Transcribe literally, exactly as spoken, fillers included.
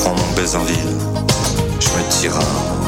prends mon baiser en ville, je me tire un